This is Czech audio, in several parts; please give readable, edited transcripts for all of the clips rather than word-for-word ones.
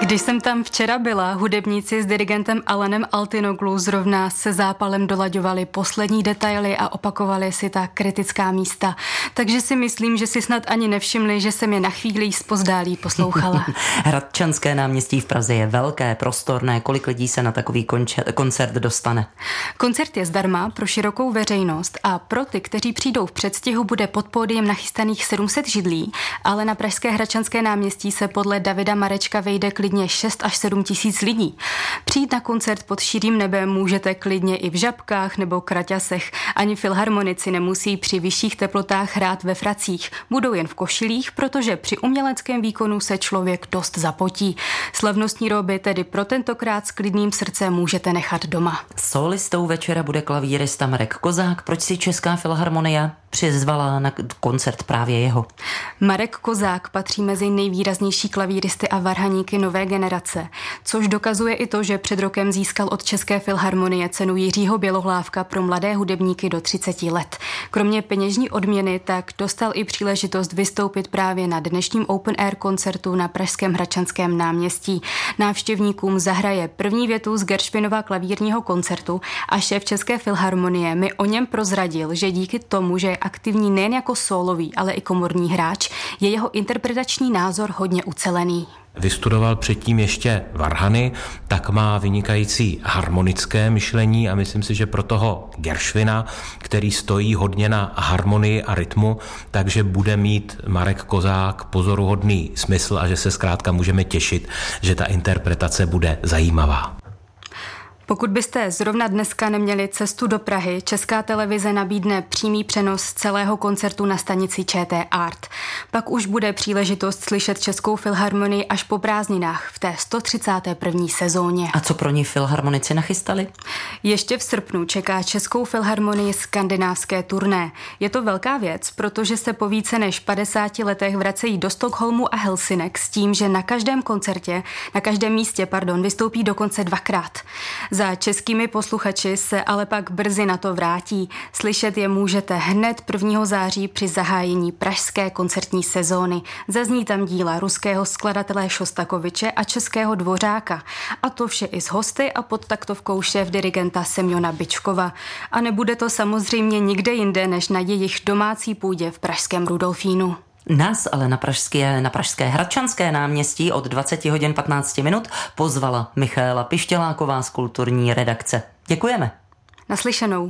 Když jsem tam včera byla, hudebníci s dirigentem Alanem Altinoglu zrovna se zápalem dolaďovali poslední detaily a opakovali si ta kritická místa. Takže si myslím, že si snad ani nevšimli, že jsem je na chvíli zpozdálí poslouchala. Hradčanské náměstí v Praze je velké, prostorné. Kolik lidí se na takový koncert dostane? Koncert je zdarma pro širokou veřejnost a pro ty, kteří přijdou v předstihu, bude pod pódiem nachystaných 700 židlí, ale na pražské Hradčanské náměstí se podle Davida Marečka vejde klidně 6 až 7 tisíc lidí. Přijít na koncert pod širým nebem můžete klidně i v žabkách nebo kraťasech. Ani filharmonici nemusí při vyšších teplotách hrát ve fracích. Budou jen v košilích, protože při uměleckém výkonu se člověk dost zapotí. Slavnostní roby tedy pro tentokrát s klidným srdcem můžete nechat doma. Solistou večera bude klavírista Marek Kozák. Proč si Česká filharmonie přizvala na koncert právě jeho? Marek Kozák patří mezi nejvýraznější klavíristy a varhaníky nové generace, což dokazuje i to, že před rokem získal od České filharmonie cenu Jiřího Bělohlávka pro mladé hudebníky do 30 let. Kromě peněžní odměny tak dostal i příležitost vystoupit právě na dnešním Open Air koncertu na pražském Hradčanském náměstí. Návštěvníkům zahraje první větu z Gershwinova klavírního koncertu a šéf České filharmonie mi o něm prozradil, že díky tomu, že je aktivní nejen jako sólový, ale i komorní hráč, je jeho interpretační názor hodně ucelený. Vystudoval předtím ještě varhany, tak má vynikající harmonické myšlení a myslím si, že pro toho Gershwina, který stojí hodně na harmonii a rytmu, takže bude mít Marek Kozák pozoruhodný smysl a že se zkrátka můžeme těšit, že ta interpretace bude zajímavá. Pokud byste zrovna dneska neměli cestu do Prahy, Česká televize nabídne přímý přenos celého koncertu na stanici ČT Art. Pak už bude příležitost slyšet Českou filharmonii až po prázdninách v té 131. sezóně. A co pro ní filharmonici nachystali? Ještě v srpnu čeká Českou filharmonii skandinávské turné. Je to velká věc, protože se po více než 50 letech vracejí do Stockholmu a Helsinek s tím, že na každém místě vystoupí dokonce dvakrát. Za českými posluchači se ale pak brzy na to vrátí. Slyšet je můžete hned 1. září při zahájení pražské koncertní sezóny. Zazní tam díla ruského skladatele Šostakoviče a českého Dvořáka. A to vše i s hosty a pod taktovkou šéf-dirigenta Semjona Byčkova. A nebude to samozřejmě nikde jinde, než na jejich domácí půdě v pražském Rudolfínu. Nás ale na pražské Hradčanské náměstí od 20 hodin 15 minut pozvala Michaela Pištěláková z kulturní redakce. Děkujeme. Naslyšenou.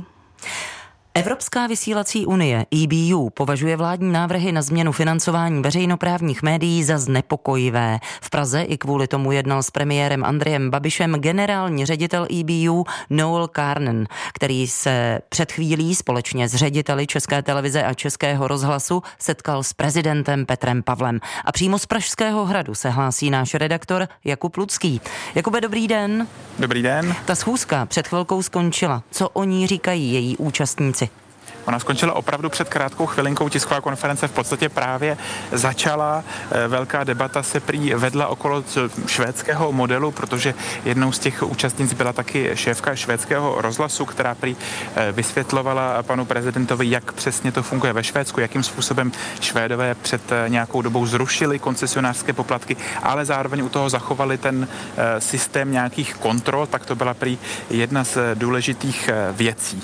Evropská vysílací unie EBU považuje vládní návrhy na změnu financování veřejnoprávních médií za znepokojivé. V Praze i kvůli tomu jednal s premiérem Andrejem Babišem generální ředitel EBU Noel Carnan, který se před chvílí společně s řediteli České televize a Českého rozhlasu setkal s prezidentem Petrem Pavlem. A přímo z Pražského hradu se hlásí náš redaktor Jakub Lucký. Jakube, dobrý den. Dobrý den. Ta schůzka před chvilkou skončila. Co o ní říkají její účastníci? Ona skončila opravdu před krátkou chvilinkou, tisková konference v podstatě právě začala. Velká debata se prý vedla okolo švédského modelu, protože jednou z těch účastnic byla taky šéfka švédského rozhlasu, která prý vysvětlovala panu prezidentovi, jak přesně to funguje ve Švédsku, jakým způsobem Švédové před nějakou dobou zrušili koncesionářské poplatky, ale zároveň u toho zachovali ten systém nějakých kontrol, tak to byla prý jedna z důležitých věcí.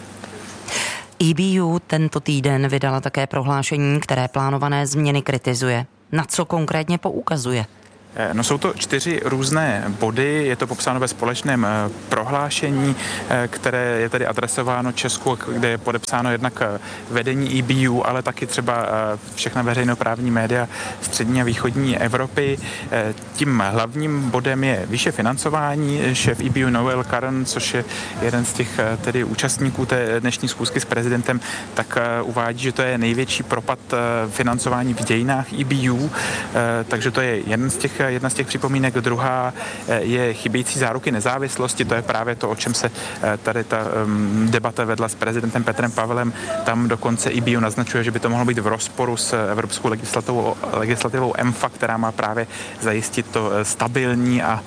EBU tento týden vydala také prohlášení, které plánované změny kritizuje. Na co konkrétně poukazuje? No, jsou to 4 různé body, je to popsáno ve společném prohlášení, které je tedy adresováno Česku, kde je podepsáno jednak vedení EBU, ale taky třeba všechna veřejnoprávní média střední a východní Evropy. Tím hlavním bodem je výše financování. Šéf EBU Noel Carnan, což je jeden z těch tedy účastníků té dnešní schůzky s prezidentem, tak uvádí, že to je největší propad financování v dějinách EBU, takže to je jedna z těch připomínek. Druhá je chybějící záruky nezávislosti. To je právě to, o čem se tady ta debata vedla s prezidentem Petrem Pavlem. Tam dokonce EBU naznačuje, že by to mohlo být v rozporu s evropskou legislativou EMFA, která má právě zajistit to stabilní a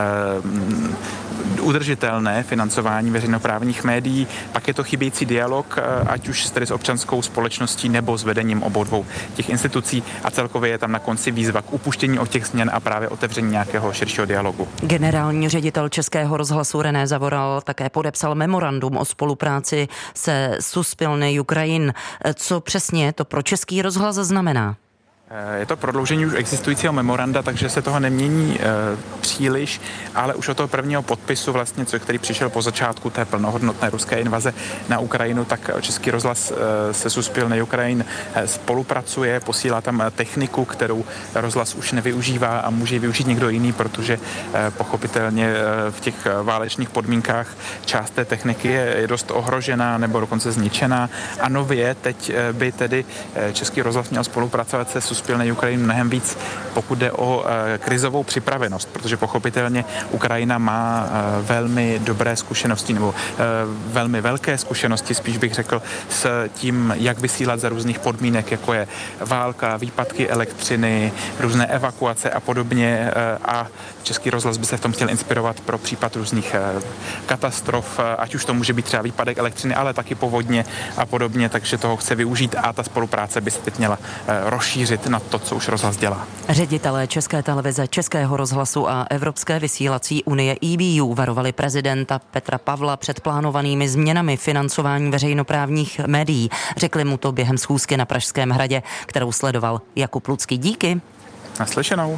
udržitelné financování veřejnoprávních médií. Pak je to chybějící dialog, ať už tedy s občanskou společností nebo s vedením obou dvou těch institucí, a celkově je tam na konci výzva k upuštění od těch změn a právě otevření nějakého širšího dialogu. Generální ředitel Českého rozhlasu René Zavoral také podepsal memorandum o spolupráci se Suspilnej Ukrajin. Co přesně to pro Český rozhlas znamená? Je to prodloužení už existujícího memoranda, takže se toho nemění příliš, ale už od toho prvního podpisu vlastně, který přišel po začátku té plnohodnotné ruské invaze na Ukrajinu, tak Český rozhlas se Suspilnej Ukrajin spolupracuje, posílá tam techniku, kterou rozhlas už nevyužívá a může využít někdo jiný, protože pochopitelně v těch válečných podmínkách část té techniky je dost ohrožená nebo dokonce zničená a nově teď by tedy Český rozhlas měl spolupracovat se Suspilnej Ukrajin mnohem víc, pokud jde o krizovou připravenost, protože pochopitelně Ukrajina má velmi dobré zkušenosti nebo velmi velké zkušenosti, spíš bych řekl, s tím, jak vysílat za různých podmínek, jako je válka, výpadky elektřiny, různé evakuace a podobně a Český rozhlas by se v tom chtěl inspirovat pro případ různých katastrof, ať už to může být třeba výpadek elektřiny, ale taky povodně a podobně, takže toho chce využít a ta spolupráce by se teď měla rozšířit na to, co už rozhlas dělá. Ředitelé České televize, Českého rozhlasu a Evropské vysílací unie EBU varovali prezidenta Petra Pavla před plánovanými změnami financování veřejnoprávních médií. Řekli mu to během schůzky na Pražském hradě, kterou sledoval Jakub Lucký. Díky. Naslyšenou.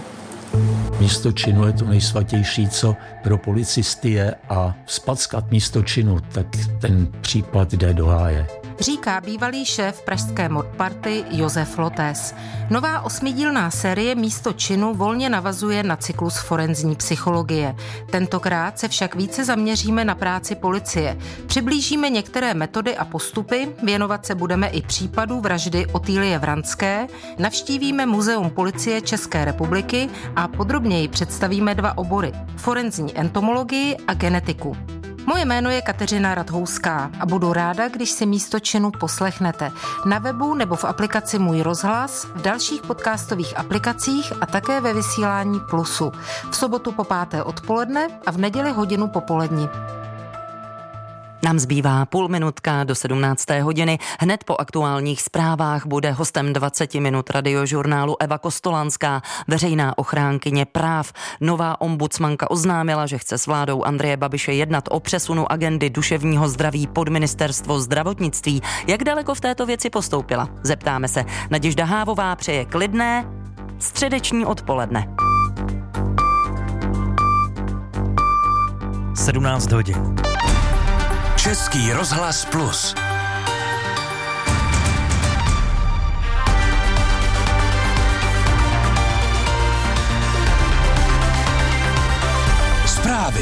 Místo činu je to nejsvatější, co pro policisty je a vzpackat místo činu, tak ten případ jde do háje. Říká bývalý šéf pražské modparty Josef Lotés. Nová 8dílná série Místo činu volně navazuje na cyklus forenzní psychologie. Tentokrát se však více zaměříme na práci policie. Přiblížíme některé metody a postupy, věnovat se budeme i případu vraždy Otýlie Vranské, navštívíme Muzeum policie České republiky a podrobněji představíme 2 obory: forenzní entomologii a genetiku. Moje jméno je Kateřina Radhouská a budu ráda, když si Místo činu poslechnete na webu nebo v aplikaci Můj rozhlas, v dalších podcastových aplikacích a také ve vysílání Plusu. V sobotu po 5. odpoledne a v neděli hodinu popolední. Nám zbývá půl minutka do 17. hodiny. Hned po aktuálních zprávách bude hostem 20 minut radiožurnálu Eva Kostolanská, veřejná ochránkyně práv. Nová ombudsmanka oznámila, že chce s vládou Andreje Babiše jednat o přesunu agendy duševního zdraví pod ministerstvo zdravotnictví. Jak daleko v této věci postoupila? Zeptáme se. Naděžda Hávová přeje klidné středeční odpoledne. 17 hodin. Český rozhlas Plus. Zprávy.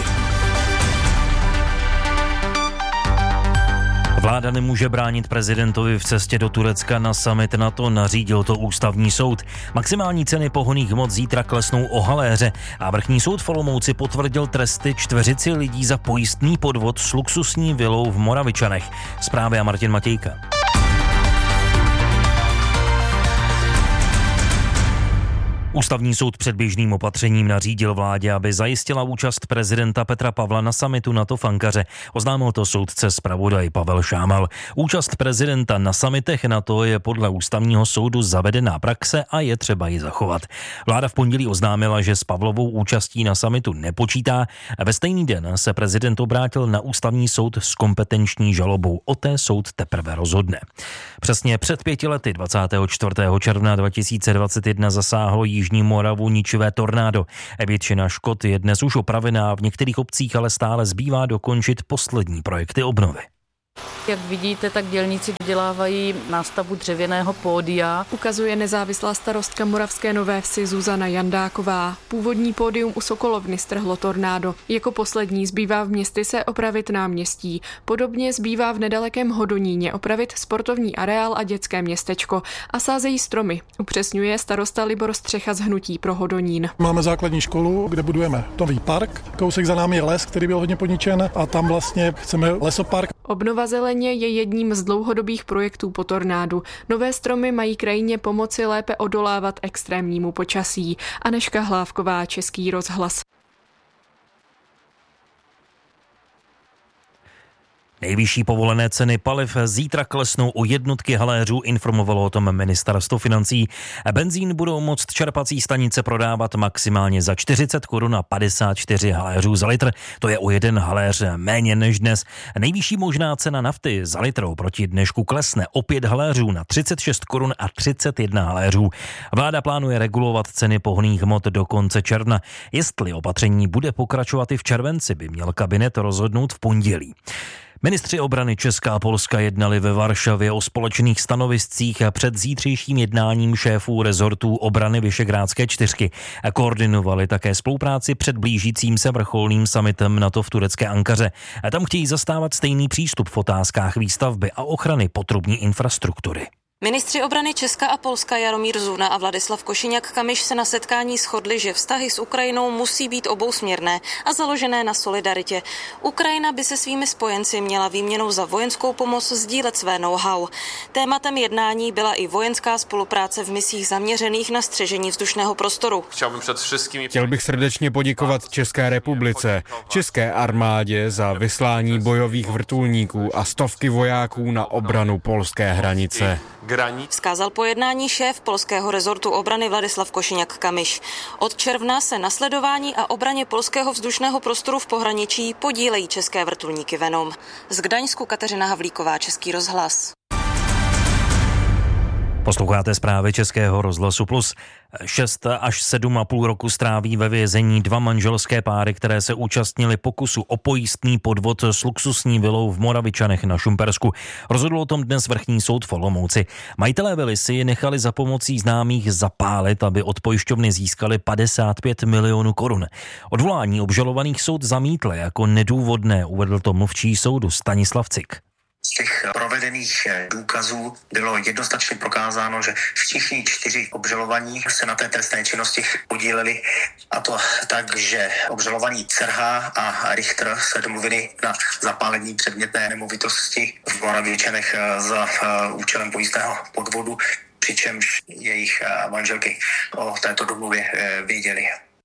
Vláda nemůže bránit prezidentovi v cestě do Turecka na summit NATO, nařídil to ústavní soud. Maximální ceny pohonných hmot zítra klesnou o haléře a vrchní soud v Olomouci potvrdil tresty 4 lidí za pojistný podvod s luxusní vilou v Moravičanech. Zprávy a Martin Matějka. Ústavní soud předběžným opatřením nařídil vládě, aby zajistila účast prezidenta Petra Pavla na summitu NATO v Ankaře. Oznámil to soudce zpravodaj Pavel Šámal. Účast prezidenta na summitech NATO je podle ústavního soudu zavedená praxe a je třeba ji zachovat. Vláda v pondělí oznámila, že s Pavlovou účastí na summitu nepočítá a ve stejný den se prezident obrátil na ústavní soud s kompetenční žalobou. O té soud teprve rozhodne. Přesně před 5 lety 24. června 2021 zasáhlo Jižní Moravu ničivé tornádo. Většina škod je dnes už opravená, v některých obcích ale stále zbývá dokončit poslední projekty obnovy. Jak vidíte, tak dělníci dodělávají nástavbu dřevěného pódia. Ukazuje nezávislá starostka Moravské Nové Vsi Zuzana Jandáková. Původní pódium u Sokolovny strhlo tornádo. Jako poslední zbývá v Městyse opravit náměstí. Podobně zbývá v nedalekém Hodoníně opravit sportovní areál a dětské městečko. A sázejí stromy, upřesňuje starosta Libor Střecha z Hnutí pro Hodonín. Máme základní školu, kde budujeme nový park. Kousek za námi je les, který byl hodně poničen, a tam vlastně chceme lesopark. Obnova zeleně je jedním z dlouhodobých projektů po tornádu. Nové stromy mají krajině pomoci lépe odolávat extrémnímu počasí. Anežka Hlávková, Český rozhlas. Nejvyšší povolené ceny paliv zítra klesnou o jednotky haléřů, informovalo o tom ministerstvo financí. Benzín budou moct čerpací stanice prodávat maximálně za 40 korun a 54 haléřů za litr. To je o 1 haléř méně než dnes. Nejvyšší možná cena nafty za litr proti dnešku klesne o 5 haléřů na 36 korun a 31 haléřů. Vláda plánuje regulovat ceny pohonných hmot do konce června. Jestli opatření bude pokračovat i v červenci, by měl kabinet rozhodnout v pondělí. Ministři obrany Česka a Polska jednali ve Varšavě o společných stanoviscích před zítřejším jednáním šéfů rezortů obrany Visegrádské čtyřky. Koordinovali také spolupráci před blížícím se vrcholným summitem NATO v turecké Ankaře. Tam chtějí zastávat stejný přístup v otázkách výstavby a ochrany potrubní infrastruktury. Ministři obrany Česka a Polska Jaromír Zuna a Vladislav Košíňak-Kamyš se na setkání shodli, že vztahy s Ukrajinou musí být obousměrné a založené na solidaritě. Ukrajina by se svými spojenci měla výměnou za vojenskou pomoc sdílet své know-how. Tématem jednání byla i vojenská spolupráce v misích zaměřených na střežení vzdušného prostoru. Chtěl bych srdečně poděkovat České republice, české armádě za vyslání bojových vrtulníků a stovky vojáků na obranu polské hranice. Vzkázal po jednání šéf polského rezortu obrany Vladislav Košíňak-Kamyš. Od června se na sledování a obraně polského vzdušného prostoru v pohraničí podílejí české vrtulníky Venom. Z Gdaňsku Kateřina Havlíková, Český rozhlas. Posloucháte zprávy Českého rozhlasu Plus. 6 až 7,5 roku stráví ve vězení 2 manželské páry, které se účastnili pokusu o pojistný podvod s luxusní vilou v Moravičanech na Šumpersku. Rozhodl o tom dnes vrchní soud v Olomouci. Majitelé vily si ji nechali za pomocí známých zapálit, aby od pojišťovny získali 55 milionů korun. Odvolání obžalovaných soud zamítl jako nedůvodné, uvedl to mluvčí soudu Stanislav Cik. Z těch provedených důkazů bylo jednoznačně prokázáno, že všichni 4 obžalovaní se na té trestné činnosti podíleli, a to tak, že obžalovaní Cerha a Richter se domluvili na zapálení předmětné nemovitosti v Moravičanech za účelem pojistného podvodu, přičemž jejich manželky o této domluvě věděli.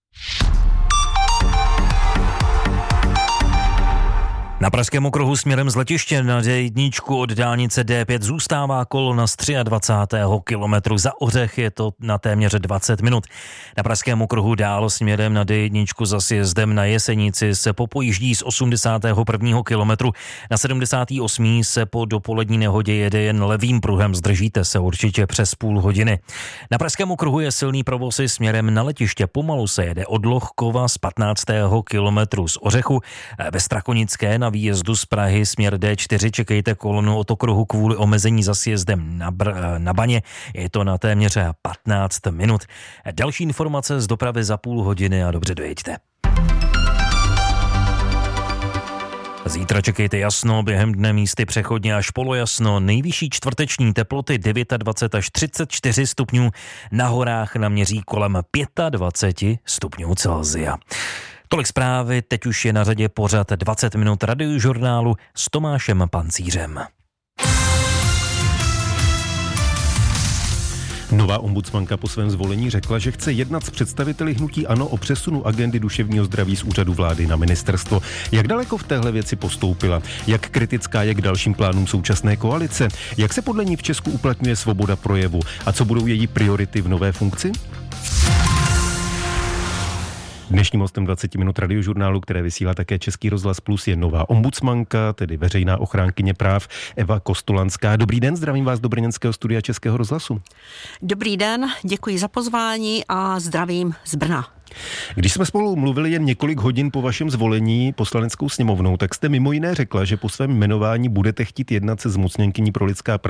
Na pražském okruhu směrem z letiště na D1 od dálnice D5 zůstává kolona z 23. kilometru. Za Ořech je to na téměř 20 minut. Na pražském okruhu dál směrem na D1 za sjezdem na Jesenici se popojíždí z 81. kilometru. Na 78. se po dopolední nehodě jede jen levým pruhem. Zdržíte se určitě přes půl hodiny. Na pražském okruhu je silný provoz i směrem na letiště. Pomalu se jede od Lohkova z 15. kilometru z Ořechu. Ve Strakonické na výjezdu z Prahy směr D4 čekejte kolonu od okruhu kvůli omezení za sjezdem na Baně. Je to na téměř 15 minut. Další informace z dopravy za půl hodiny a dobře dojeďte. Zítra čekejte jasno, během dne místy přechodně až polojasno. Nejvyšší čtvrteční teploty 29 až 34 stupňů. Na horách naměří kolem 25 stupňů Celsia. Tolik zprávy, teď už je na řadě pořad 20 minut radiožurnálu s Tomášem Pancířem. Nová ombudsmanka po svém zvolení řekla, že chce jednat s představiteli hnutí ANO o přesunu agendy duševního zdraví z úřadu vlády na ministerstvo. Jak daleko v téhle věci postoupila? Jak kritická je k dalším plánům současné koalice? Jak se podle ní v Česku uplatňuje svoboda projevu? A co budou její priority v nové funkci? Dnešním hostem 20 minut radiožurnálu, které vysílá také Český rozhlas Plus, je nová ombudsmanka, tedy veřejná ochránkyně práv Eva Kostolanská. Dobrý den, zdravím vás do brněnského studia Českého rozhlasu. Dobrý den, děkuji za pozvání a zdravím z Brna. Když jsme spolu mluvili jen několik hodin po vašem zvolení poslaneckou sněmovnou, tak jste mimo jiné řekla, že po svém jmenování budete chtít jednat se zmocněnkyní pro lidská práva